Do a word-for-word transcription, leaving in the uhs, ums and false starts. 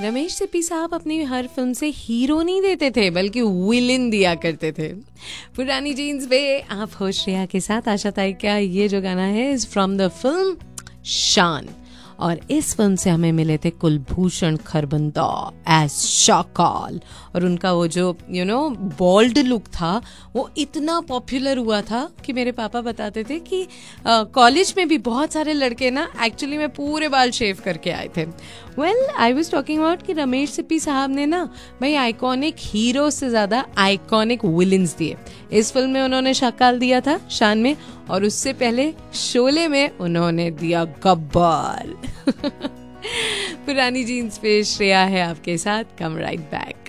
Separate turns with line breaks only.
रमेश सिप्पी साहब अपनी हर फिल्म से हीरो नहीं देते थे बल्कि विलेन दिया करते थे। पुरानी जीन्स पे आप हो श्रेया के साथ आशा ताई का ये जो गाना है इज फ्रॉम द फिल्म शान, और इस फिल्म से हमें मिले थे कुलभूषण खरबंदा एज शाकाल, और उनका वो जो यू नो बॉल्ड लुक था वो इतना पॉपुलर हुआ था कि मेरे पापा बताते थे कि कॉलेज uh, में भी बहुत सारे लड़के ना एक्चुअली में पूरे बाल शेव करके आए थे। Well I was talking about कि रमेश सिप्पी साहब ने ना भाई आइकॉनिक हीरो से ज्यादा आइकॉनिक विलेंस दिए। इस फिल्म में उन्होंने शाकाल दिया था शान में, और उससे पहले शोले में उन्होंने दिया गब्बर। पुरानी जीन्स पे श्रेया है आपके साथ, कम राइट बैक।